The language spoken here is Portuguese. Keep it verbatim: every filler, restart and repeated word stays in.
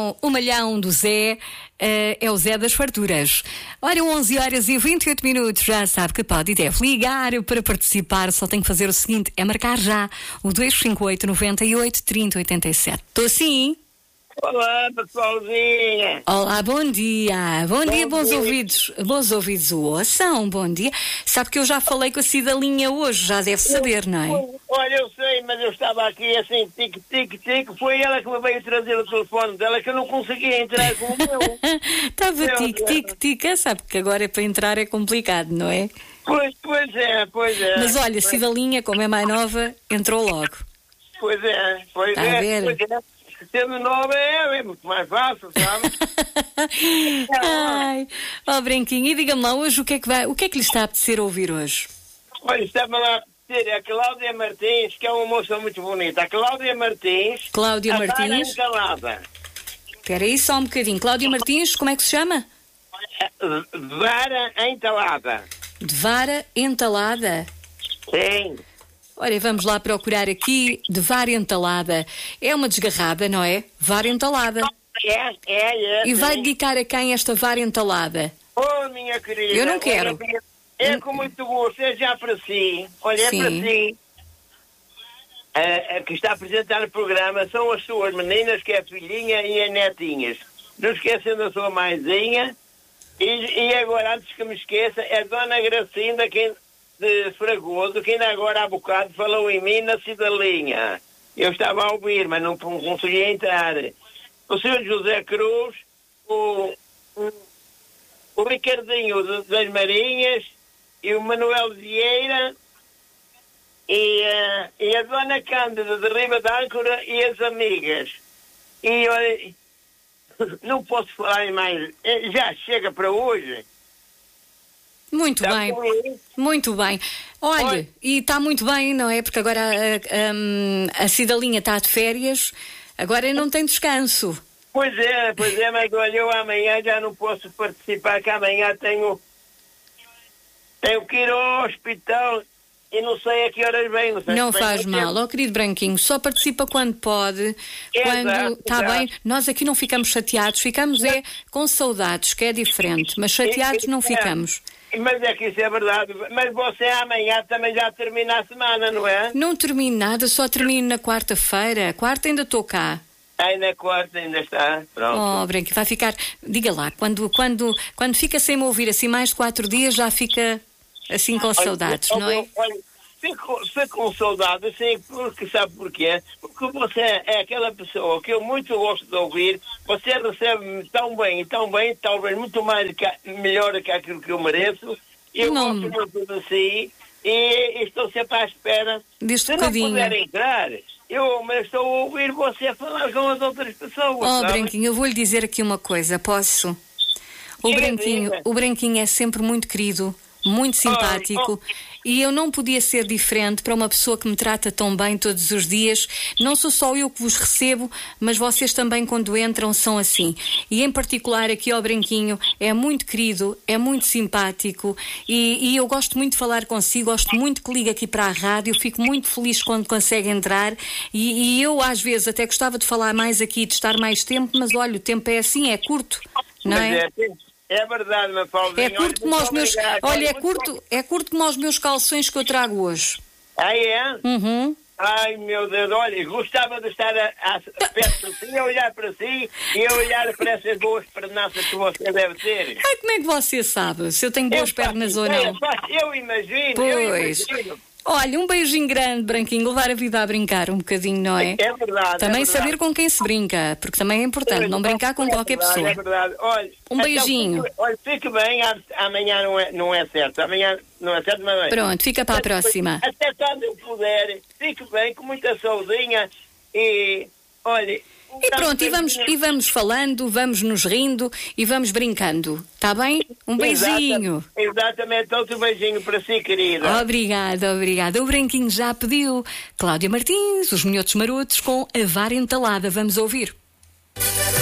com o malhão do Zé, uh, é o Zé das farturas. Ora, onze horas e vinte e oito minutos, já sabe que pode e deve ligar para participar, só tem que fazer o seguinte, é marcar já o dois cinco oito, nove oito, três zero oito sete. Estou sim? Olá, pessoalzinha. Olá, bom dia. Bom, bom dia, bons dia. ouvidos. Bons ouvidos ouçam, bom dia. Sabe que eu já falei com a Cidalinha hoje, já deve saber, não é? Olha, eu sei, mas eu estava aqui assim, tic, tic, tic. Foi ela que me veio trazer o telefone dela, que eu não conseguia entrar com o meu. Estava tic, tic, tic. Sabe que agora para entrar é complicado, não é? Pois, pois é, pois é. Mas olha, Cidalinha, como é mais nova, entrou logo. Pois é, pois Está é. a ver? Pois é. Sendo nova é, é muito mais fácil, sabe? Ai, ó, Branquinho, e diga-me lá hoje o que é que vai, o que é que lhe está a apetecer ouvir hoje? Olha, está-me lá a apetecer a Cláudia Martins, que é uma moça muito bonita. A Cláudia Martins. Cláudia a Martins. Vara Espera aí só um bocadinho. Cláudia Martins, como é que se chama? Vara entalada. De vara entalada. Sim. Olha, vamos lá procurar aqui de vara entalada. É uma desgarrada, não é? Vara entalada. É, é, é. E vai sim. dedicar a quem esta vara entalada? Oh, minha querida. Eu não quero. Olha, é com muito gosto, é já para si. Olha, é Sim. para si. A, a que está a apresentar o programa são as suas meninas, que é a filhinha e as netinhas. Não esquecendo a sua mãezinha. E, e agora, antes que me esqueça, é a Dona Gracinda, quem... de Fragoso, que ainda agora há bocado falou em mim na Cidalinha. Eu estava a ouvir, mas não conseguia entrar. O senhor José Cruz, o, o, o Ricardinho de, das Marinhas e o Manuel Vieira e, uh, e a Dona Cândida de Riba d'Âncora e as amigas. E olha, não posso falar em mais. Já chega para hoje. Muito Está bem, bom? muito bem. Olha, Oi. e está muito bem, não é? Porque agora a, a, a Cidalinha está de férias, agora não tem descanso. Pois é, pois é, mas olha, eu amanhã já não posso participar, que amanhã tenho, tenho que ir ao hospital e não sei a que horas vem. Não, sei Não se faz vem mal, ó querido Branquinho, só participa quando pode, Exato, quando está exato. bem. Nós aqui não ficamos chateados, ficamos é com saudades, que é diferente, mas chateados não ficamos. Mas é que isso é verdade. Mas você amanhã também já termina a semana, não é? Não termino nada, só termino na quarta-feira. Quarta ainda estou cá. Aí na quarta ainda está. Pronto. Oh, Branquinho, vai ficar. Diga lá, quando, quando, quando fica sem me ouvir assim mais de quatro dias, já fica assim com saudades, olha, não é? Olha, fico, fico com saudades, sim, porque sabe porquê? Porque você é aquela pessoa que eu muito gosto de ouvir. Você recebe-me tão bem, tão bem, talvez muito mais, que, melhor que aquilo que eu mereço. Eu Não. gosto muito de si e estou sempre à espera. Deste Se não bocadinho. puder entrar, eu mas estou a ouvir você falar com as outras pessoas. Oh, sabe? Branquinho, eu vou-lhe dizer aqui uma coisa, posso? O Diga, Branquinho, diga. o Branquinho é sempre muito querido, muito simpático, e eu não podia ser diferente para uma pessoa que me trata tão bem todos os dias. Não sou só eu que vos recebo, mas vocês também, quando entram, são assim. E em particular aqui ao Branquinho, é muito querido, é muito simpático, e, e eu gosto muito de falar consigo, gosto muito que ligue aqui para a rádio, fico muito feliz quando consegue entrar, e, e eu às vezes até gostava de falar mais aqui, de estar mais tempo, mas olha, o tempo é assim, é curto, não Mas é? é, é verdade, Mafaldinha. É curto como os meus, olha, é curto, é curto como os meus calções que eu trago hoje. Ah, é? Uhum. Ai, meu Deus, olha, gostava de estar a, a, perto de si, a olhar para si e a olhar para essas boas pernaças que você deve ter. Ai, como é que você sabe se eu tenho boas Eu pernas faço ou ideia, não? faço- Eu imagino, eu Pois. imagino. Olha, um beijinho grande, Branquinho, levar a vida a brincar um bocadinho, não é? É verdade. Também é verdade. saber com quem se brinca, porque também é importante, não brincar com É qualquer verdade, pessoa. É verdade. Olha, Um beijinho. Então, fique, olha, fique bem, a- amanhã não é, não é certo. Amanhã não é certo, mas bem. Pronto, fica para a próxima. Até quando eu puder, fique bem, com muita saudinha e, olha... um E grande pronto, e vamos, beijinho. e vamos falando, vamos nos rindo e vamos brincando, está bem? Um beijinho. Exata- Exatamente, outro beijinho para si, querida. Obrigada, obrigada. O Branquinho já pediu. Cláudia Martins, os minhotos marotos com a vara entalada. Vamos ouvir.